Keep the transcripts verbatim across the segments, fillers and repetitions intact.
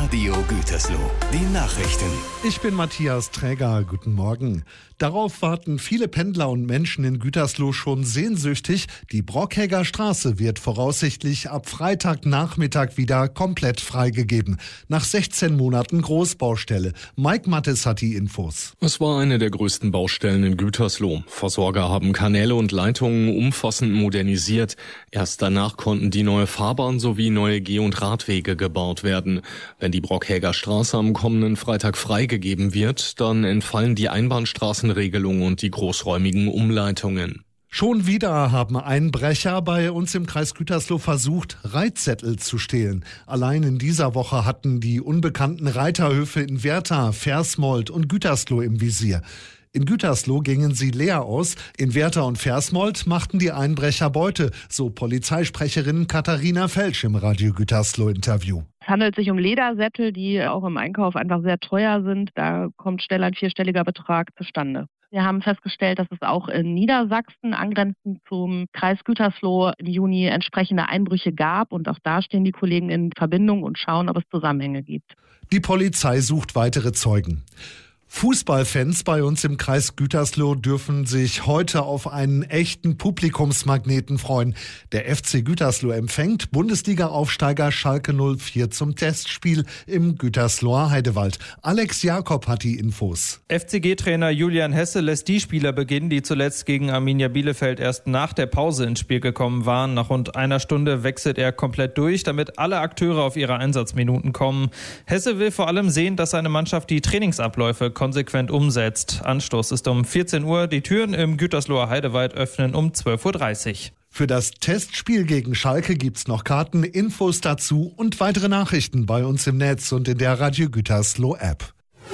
Radio Gütersloh, die Nachrichten. Ich bin Matthias Träger, guten Morgen. Darauf warten viele Pendler und Menschen in Gütersloh schon sehnsüchtig. Die Brockhegger Straße wird voraussichtlich ab Freitagnachmittag wieder komplett freigegeben. Nach sechzehn Monaten Großbaustelle. Mike Mattes hat die Infos. Es war eine der größten Baustellen in Gütersloh. Versorger haben Kanäle und Leitungen umfassend modernisiert. Erst danach konnten die neue Fahrbahn sowie neue Geh- und Radwege gebaut werden. Wenn die Brockhegger Straße am kommenden Freitag freigegeben wird, dann entfallen die Einbahnstraßenregelungen und die großräumigen Umleitungen. Schon wieder haben Einbrecher bei uns im Kreis Gütersloh versucht, Reitzettel zu stehlen. Allein in dieser Woche hatten die unbekannten Reiterhöfe in Werther, Versmold und Gütersloh im Visier. In Gütersloh gingen sie leer aus. In Werther und Versmold machten die Einbrecher Beute, so Polizeisprecherin Katharina Felsch im Radio Gütersloh-Interview. Es handelt sich um Ledersättel, die auch im Einkauf einfach sehr teuer sind. Da kommt schnell ein vierstelliger Betrag zustande. Wir haben festgestellt, dass es auch in Niedersachsen, angrenzend zum Kreis Gütersloh, im Juni entsprechende Einbrüche gab. Und auch da stehen die Kollegen in Verbindung und schauen, ob es Zusammenhänge gibt. Die Polizei sucht weitere Zeugen. Fußballfans bei uns im Kreis Gütersloh dürfen sich heute auf einen echten Publikumsmagneten freuen. Der F C Gütersloh empfängt Bundesliga-Aufsteiger Schalke null vier zum Testspiel im Gütersloher Heidewald. Alex Jakob hat die Infos. F C G-Trainer Julian Hesse lässt die Spieler beginnen, die zuletzt gegen Arminia Bielefeld erst nach der Pause ins Spiel gekommen waren. Nach rund einer Stunde wechselt er komplett durch, damit alle Akteure auf ihre Einsatzminuten kommen. Hesse will vor allem sehen, dass seine Mannschaft die Trainingsabläufe konsequent umsetzt. Anstoß ist um vierzehn Uhr. Die Türen im Gütersloher Heidewald öffnen um zwölf Uhr dreißig. Für das Testspiel gegen Schalke gibt's noch Karten, Infos dazu und weitere Nachrichten bei uns im Netz und in der Radio Gütersloh App.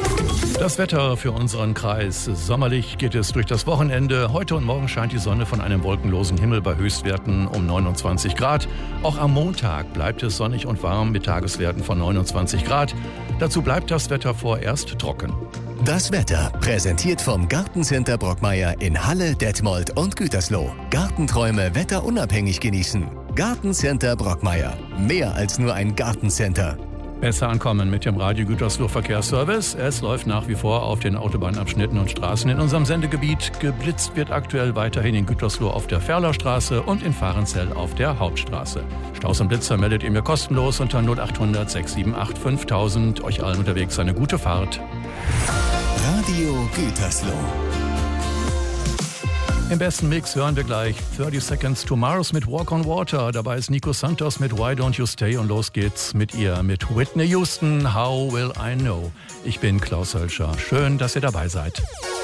Das Wetter für unseren Kreis. Sommerlich geht es durch das Wochenende. Heute und morgen scheint die Sonne von einem wolkenlosen Himmel bei Höchstwerten um neunundzwanzig Grad. Auch am Montag bleibt es sonnig und warm mit Tageswerten von neunundzwanzig Grad. Dazu bleibt das Wetter vorerst trocken. Das Wetter präsentiert vom Gartencenter Brockmeier in Halle, Detmold und Gütersloh. Gartenträume wetterunabhängig genießen. Gartencenter Brockmeier. Mehr als nur ein Gartencenter. Besser ankommen mit dem Radio Gütersloh Verkehrsservice. Es läuft nach wie vor auf den Autobahnabschnitten und Straßen in unserem Sendegebiet. Geblitzt wird aktuell weiterhin in Gütersloh auf der Ferlerstraße und in Fahrenzell auf der Hauptstraße. Staus und Blitzer meldet ihr mir kostenlos unter null achthundert sechs sieben acht fünftausend. Euch allen unterwegs eine gute Fahrt. Radio Gütersloh. Im besten Mix hören wir gleich thirty Seconds to Mars mit Walk on Water. Dabei ist Nico Santos mit Why Don't You Stay und los geht's mit ihr, mit Whitney Houston, How Will I Know. Ich bin Klaus Hölscher. Schön, dass ihr dabei seid.